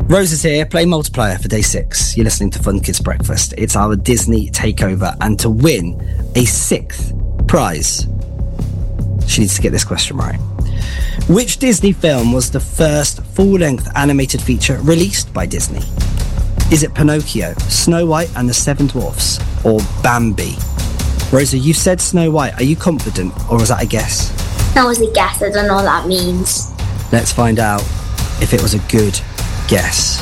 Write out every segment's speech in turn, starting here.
Rosa's here, playing multiplier for day 6. You're listening to Fun Kids Breakfast. It's our Disney takeover, and to win a 6th prize, she needs to get this question right. Which Disney film was the first full-length animated feature released by Disney? Is it Pinocchio, Snow White and the Seven Dwarfs, or Bambi? Rosa, you said Snow White. Are you confident, or was that a guess? That was a guess. I don't know what that means. Let's find out if it was a good guess.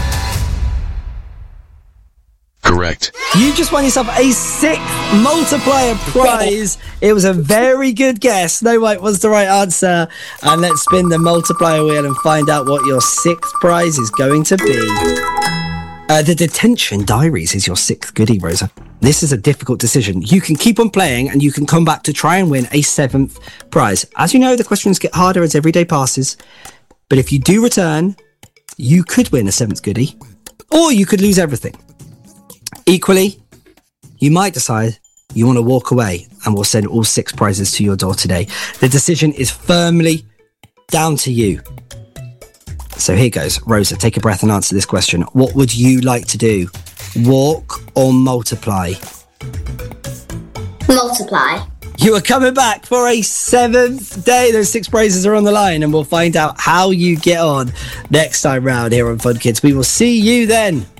Correct. You just won yourself a 6th multiplier prize. It was a very good guess. Snow White was the right answer. And let's spin the multiplier wheel and find out what your 6th prize is going to be. The Detention Diaries is your 6th goodie, Rosa. This is a difficult decision. You can keep on playing and you can come back to try and win a 7th prize. As you know, the questions get harder as every day passes. But if you do return, you could win a 7th goodie, or you could lose everything. Equally, you might decide you want to walk away and we'll send all 6 prizes to your door today. The decision is firmly down to you. So here goes. Rosa, take a breath and answer this question. What would you like to do? Walk or multiply? Multiply. You are coming back for a 7th day. Those 6 prizes are on the line, and we'll find out how you get on next time round here on Fun Kids. We will see you then.